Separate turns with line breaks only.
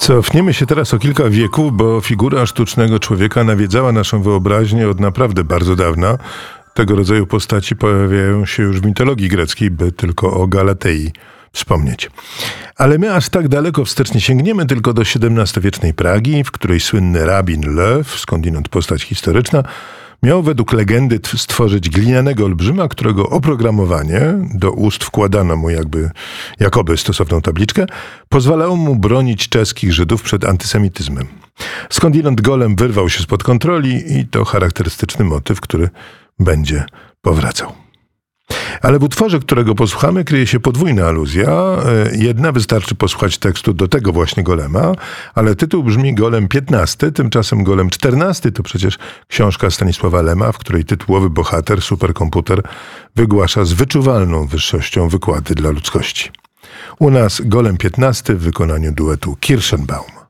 Cofniemy się teraz o kilka wieków, bo figura sztucznego człowieka nawiedzała naszą wyobraźnię od naprawdę bardzo dawna. Tego rodzaju postaci pojawiają się już w mitologii greckiej, by tylko o Galatei wspomnieć. Ale my aż tak daleko wstecz nie sięgniemy, tylko do XVII-wiecznej Pragi, w której słynny rabin Lew, skądinąd postać historyczna, miał według legendy stworzyć glinianego olbrzyma, którego oprogramowanie, do ust wkładano mu jakoby stosowną tabliczkę, pozwalało mu bronić czeskich Żydów przed antysemityzmem. Skądinąd golem wyrwał się spod kontroli i to charakterystyczny motyw, który będzie powracał. Ale w utworze, którego posłuchamy, kryje się podwójna aluzja. Jedna, wystarczy posłuchać tekstu do tego właśnie golema, ale tytuł brzmi Golem XV, tymczasem Golem XIV to przecież książka Stanisława Lema, w której tytułowy bohater, superkomputer, wygłasza z wyczuwalną wyższością wykłady dla ludzkości. U nas Golem XV w wykonaniu duetu Kirschenbaum.